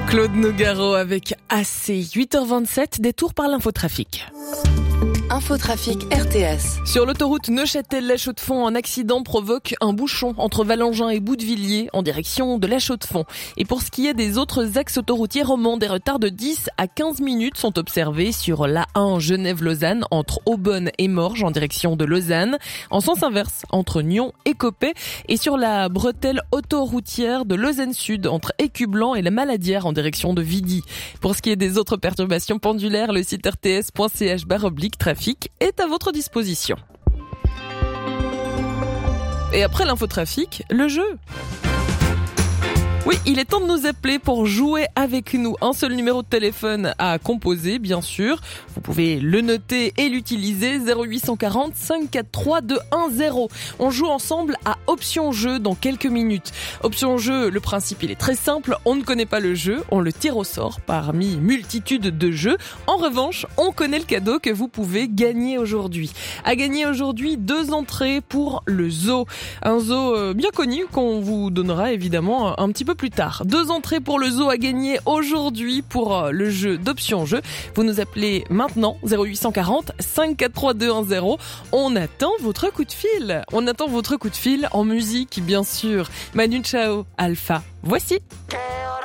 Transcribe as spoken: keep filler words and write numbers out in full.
Claude Nougaro avec A C, huit heures vingt-sept, détour par l'infotrafic. Infotrafic R T S. Sur l'autoroute Neuchâtel-La Chaux-de-Fonds, un accident provoque un bouchon entre Valengin et Boudevilliers en direction de La Chaux-de-Fonds. Et pour ce qui est des autres axes autoroutiers romans, des retards de dix à quinze minutes sont observés sur l'A un Genève-Lausanne entre Aubonne et Morges en direction de Lausanne, en sens inverse entre Nyon et Coppet, et sur la bretelle autoroutière de Lausanne-Sud entre Écublanc et la Maladière en direction de Vidy. Pour ce qui est des autres perturbations pendulaires, le site r t s point c h barre oblique trafic est à votre disposition. Et après l'infotrafic, le jeu. Oui, il est temps de nous appeler pour jouer avec nous. Un seul numéro de téléphone à composer, bien sûr. Vous pouvez le noter et l'utiliser. zéro huit cent quarante, cinq quatre trois, deux un zéro. On joue ensemble à Option Jeu dans quelques minutes. Option Jeu, le principe, il est très simple. On ne connaît pas le jeu. On le tire au sort parmi multitude de jeux. En revanche, on connaît le cadeau que vous pouvez gagner aujourd'hui. À gagner aujourd'hui, deux entrées pour le zoo. Un zoo bien connu qu'on vous donnera évidemment un petit peu plus tard. Deux entrées pour le zoo à gagner aujourd'hui pour le jeu d'Option Jeu. Vous nous appelez maintenant zéro huit cent quarante, cinq quatre trois, deux un zéro. On attend votre coup de fil. On attend votre coup de fil en musique, bien sûr. Manu Chao, Alpha. Voici.